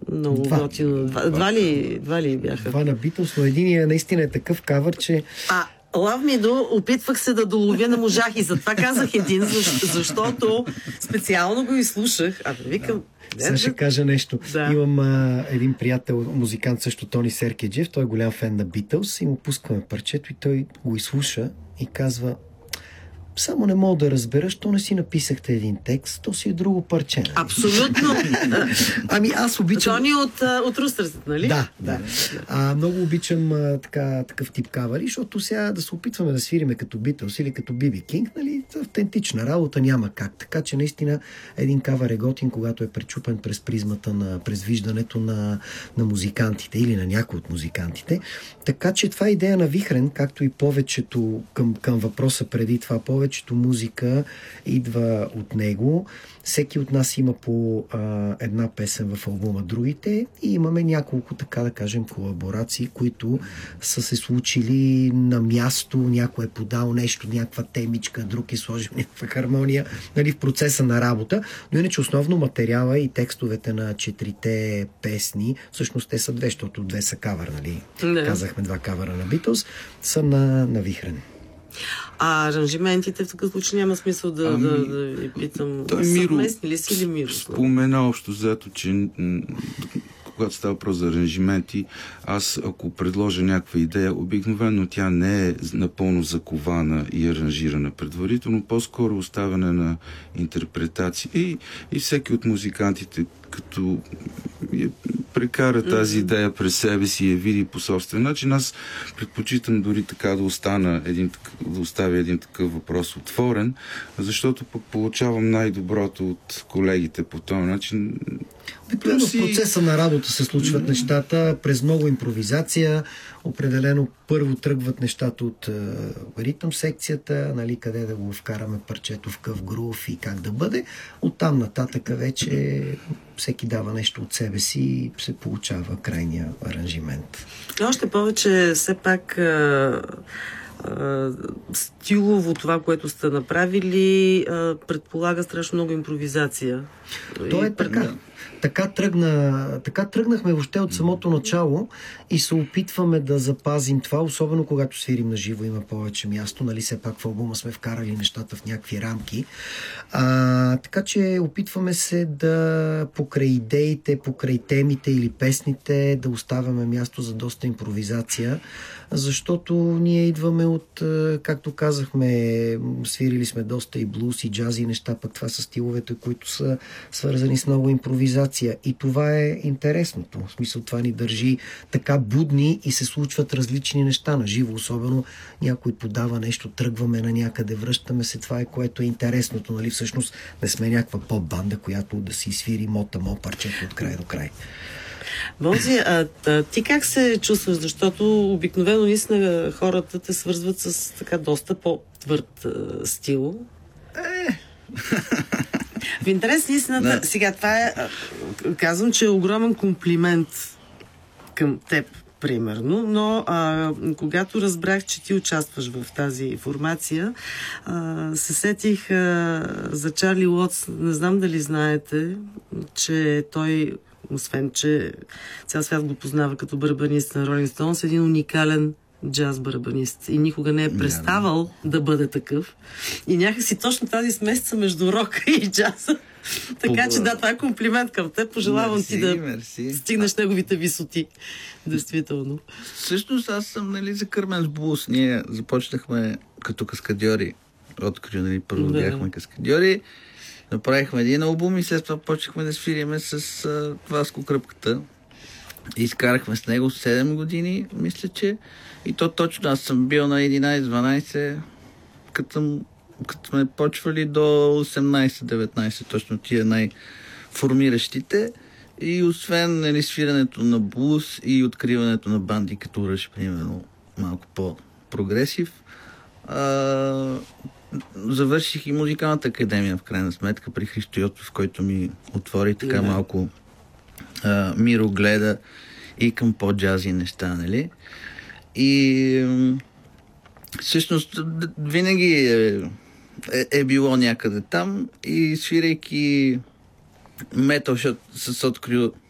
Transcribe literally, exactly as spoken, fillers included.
много Два. готино. Два, два, ли, два ли бяха? Това на Beatles, но един наистина е такъв кавър, че... А, Love Me Do, опитвах се да доловя, не можах и затова казах един, защ, защото специално го изслушах. А да викам... Сега ще кажа нещо. Да. Имам а, един приятел, музикант също, Тони Серкеджев, той е голям фен на Beatles и му пускаме парчето и той го изслуша и казва: само не мога да разбера, що не си написахте един текст, то си е друго парче. Абсолютно. Ами аз обичам... Тони от, от Рустерсът, нали? Да, да. да. А, много обичам а, така, такъв тип кавари, защото сега да се опитваме да свириме като Beatles или като Би Би Кинг, нали, автентична работа няма как. Така че наистина един кавар е готин, когато е пречупен през призмата на, през виждането на, на музикантите или на някои от музикантите. Така че това е идея на Вихрен, както и повечето към, към въпроса преди това, повечето музика идва от него. Всеки от нас има по а, една песен в албума, другите, и имаме няколко, така да кажем, колаборации, които са се случили на място, някой е подал нещо, някаква темичка, друг е сложил някаква хармония, нали, в процеса на работа, но иначе основно материала и текстовете на четирите песни, всъщност те са две, защото две са кавър, нали? Не. Казахме два кавъра на Beatles, са на, на Вихрен. А аранжиментите в такъв случай няма смисъл да, ами, да, да ви питам. Съвместни ли си или Миро? Спомена общо взето, че когато става въпрос за аранжименти, аз ако предложа някаква идея, обикновено тя не е напълно закована и аранжирана предварително, по-скоро оставяне на интерпретации. И, и всеки от музикантите, като прекара тази идея през себе си и я види по собствен начин, аз предпочитам дори така да остана един, да оставя един такъв въпрос отворен, защото пък получавам най-доброто от колегите по този начин. Обикновено в процеса на работа се случват нещата през много импровизация. Определено първо тръгват нещата от е, ритъм секцията, нали, къде да го вкараме парчето в къв грув и как да бъде. Оттам нататък вече всеки дава нещо от себе си и се получава крайния аранжимент. И още повече, все пак е, е, стилово това, което сте направили, е, предполага страшно много импровизация. То е и, така. Така, тръгна, така тръгнахме въобще от самото начало и се опитваме да запазим това, особено когато свирим на живо, има повече място, нали, все пак в албума сме вкарали нещата в някакви рамки. А, така че опитваме се да покрай идеите, покрай темите или песните да оставяме място за доста импровизация, защото ние идваме от, както казахме, свирили сме доста и блуз, и джаз и неща, пък това са стиловете, които са свързани с много импровизация. И това е интересното. В смисъл, това ни държи така будни и се случват различни неща на живо. Особено някой подава нещо, тръгваме на някъде, връщаме се. Това е, което е интересното. Нали? Всъщност не сме някаква поп-банда, която да си свири мота-мо парчето от край до край. Бози, а, а ти как се чувстваш? Защото обикновено наистина хората те свързват с така доста по-твърд а, стил. Е... В интерес на истината, сега това е, казвам, че е огромен комплимент към теб, примерно, но а, когато разбрах, че ти участваш в тази формация, а, се сетих а, за Чарли Уотс. Не знам дали знаете, че той, освен че цял свят го познава като барабанист на Ролинг Стоунс, един уникален джаз барабанист и никога не е преставал да, да бъде такъв. И някакси точно тази смесица между рока и джаза. Така че да, това е комплимент към теб. Пожелавам мерси, ти да мерси. стигнеш неговите висоти. Действително. Всъщност аз съм, нали, закърмен с блуз. Ние започнахме като каскадьори. Откъде, нали, първо да. бяхме каскадьори. Направихме един албум и след това почнахме да свириме с а, Васко Кръпката. И изкарахме с него седем години, мисля, че. И то точно аз съм бил на единайсет-дванайсет, като, като сме почвали до осемнайсет-деветнайсет, точно тия най-формиращите. И освен, нали, свирането на блуз и откриването на банди като Ръж, примерно, малко по-прогресив, а, завърших и музикалната академия, в крайна сметка, при Христо Йотов, който ми отвори така yeah. малко а, мирогледа и към по-джази неща, нали? И всъщност винаги е, е, е било някъде там и свирайки метал, защото се открил